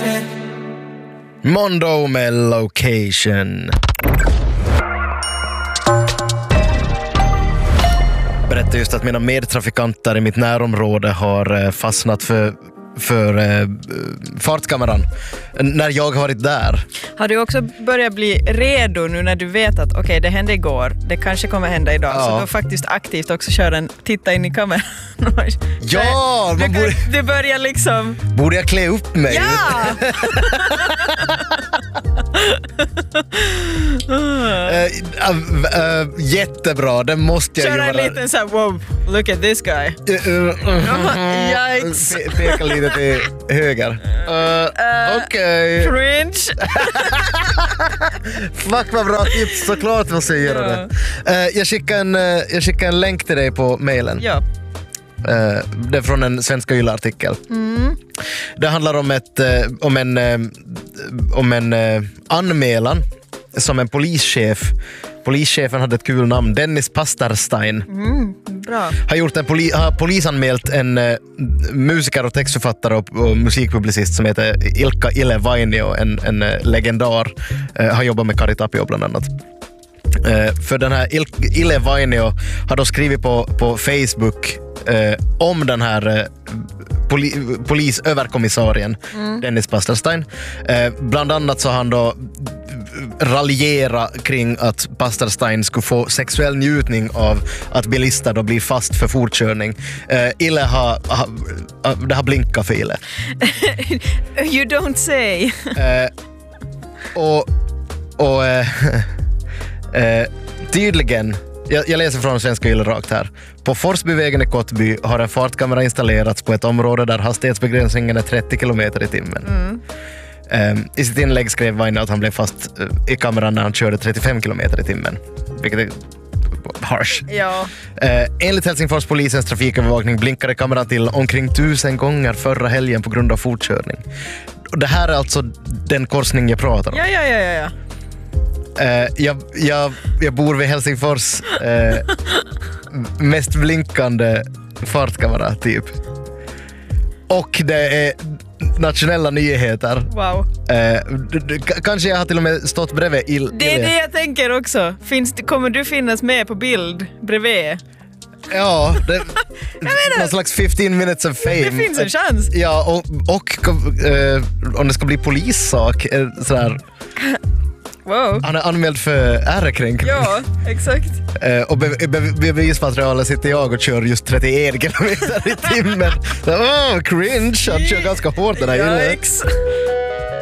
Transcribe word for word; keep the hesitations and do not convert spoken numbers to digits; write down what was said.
Mondo med Location. Berättade just att mina medtrafikanter i mitt närområde har fastnat för för eh, fartkameran när jag har varit där. Har du också börjat bli redo nu när du vet att okej, okay, det hände igår, det kanske kommer hända idag, ja. Så då faktiskt aktivt också kör en titta in i kameran. Ja, du, man borde, du börjar liksom... Borde jag klä upp mig? Ja! uh, uh, uh, jättebra, det måste jag Kör göra. Kör en liten så här, wow, look at this guy. Uh, uh, uh, Yikes. Pe- peka lite till höger. Uh, uh, Okej. Okay. Cringe. Fuck vad bra tips, såklart måste jag göra det. Uh, jag, skickar en, uh, jag skickar en länk till dig på mailen. Ja. Uh, det är från en Svenska Yle-artikel. Mm. Det handlar om, ett, uh, om en, uh, om en uh, anmälan som en polischef. Polischefen hade ett kul namn, Dennis Pasterstein. Mm, bra. Har, gjort en poli- har polisanmält en uh, musiker och textförfattare och, och musikpublicist som heter Ilkka Ile Vainio, en, en uh, legendar. Uh, har jobbat med Kari Tapio bland annat. Uh, för den här Il- Ile Vainio har då skrivit på, på Facebook uh, om den här uh, poli- polisöverkommissarien mm. Dennis Pasterstein. Uh, bland annat så har han då raljera kring att Pasterstein skulle få sexuell njutning av att bilister då blir fast för fortkörning. Uh, Ile har, har, det har blinkat för Ile. You don't say. uh, och och uh, uh, tydligen, jag, jag läser från Svenska Yle rakt här. På Forsbyvägen i Kottby har en fartkamera installerats på ett område där hastighetsbegränsningen är trettio kilometer i timmen. Mm. Um, I sitt inlägg skrev Vainio att han blev fast uh, i kameran när han körde trettiofem kilometer i timmen. Vilket är harsh. Ja. Uh, enligt Helsingforspolisens trafikövervakning blinkade kameran till omkring tusen gånger förra helgen på grund av fortkörning. Och det här är alltså den korsning jag pratar om. Ja, ja, ja, ja. Uh, jag, jag, jag bor vid Helsingfors uh, mest blinkande fartkamera typ. Och det är nationella nyheter. Wow. Uh, d- d- k- kanske jag har till och med stått bredvid il- Det är det jag tänker också. Finns, kommer du finnas med på bild bredvid? Ja, det, någon slags fifteen minutes of fame. Det finns en chans. Ja, och, och uh, om det ska bli polissak uh, sådär. Wow. Han är anmäld för ärekränkning. Ja, exakt. Uh, och be- be- bevismaterialet sitter jag och kör just trettioen kilometer i timmen. Åh, oh, cringe. Han kör ganska hårt den här. Yikes.